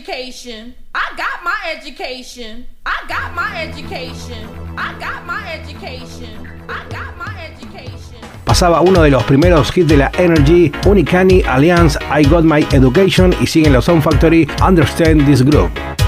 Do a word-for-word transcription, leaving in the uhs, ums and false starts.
education. I got my education. I got my education. I got my education. I got my education. Pasaba uno de los primeros hits de la Energy, Uncanny Alliance, I Got My Education, y siguen los Sound Factory, Understand This Group.